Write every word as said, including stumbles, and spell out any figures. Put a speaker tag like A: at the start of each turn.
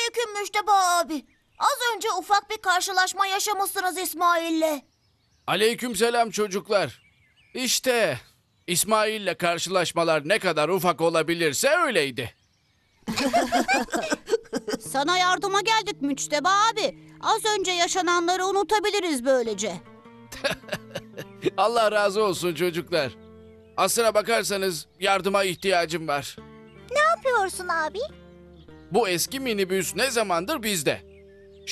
A: Selamünaleyküm Müşteba abi. Az önce ufak bir karşılaşma yaşamışsınız İsmail'le.
B: Aleykümselam çocuklar. İşte İsmail'le karşılaşmalar ne kadar ufak olabilirse öyleydi.
C: Sana yardıma geldik Müçteba abi. Az önce yaşananları unutabiliriz böylece.
B: Allah razı olsun çocuklar. Aslına bakarsanız yardıma ihtiyacım var.
A: Ne yapıyorsun abi?
B: Bu eski minibüs ne zamandır bizde.